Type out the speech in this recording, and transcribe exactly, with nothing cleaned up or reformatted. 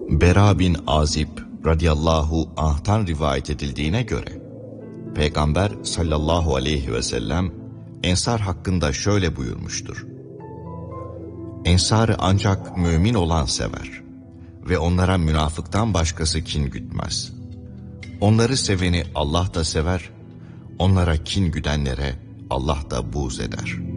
Bera bin Azib radıyallahu anh'tan rivayet edildiğine göre, Peygamber sallallahu aleyhi ve sellem Ensar hakkında şöyle buyurmuştur: Ensar'ı ancak mümin olan sever ve onlara münafıktan başkası kin gütmez. Onları seveni Allah da sever, onlara kin güdenlere Allah da buğz eder.